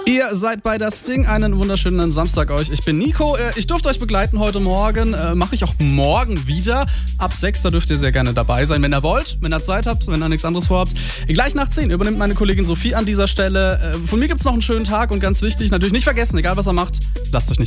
Ihr seid bei das Ding. Einen wunderschönen Samstag euch. Ich bin Nico. Ich durfte euch begleiten heute Morgen. Mache ich auch morgen wieder. Ab 6, da dürft ihr sehr gerne dabei sein, wenn ihr wollt, wenn ihr Zeit habt, wenn ihr nichts anderes vorhabt. Gleich nach 10 übernimmt meine Kollegin Sophie an dieser Stelle. Von mir gibt's noch einen schönen Tag und ganz wichtig, natürlich nicht vergessen, egal was ihr macht, lasst euch nicht